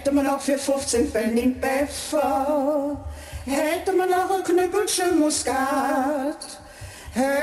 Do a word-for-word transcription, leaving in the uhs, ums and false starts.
Hätte man auch für fünfzehn Pfennig Pfeffer, hätte man auch ein Knüppelchen Muskat.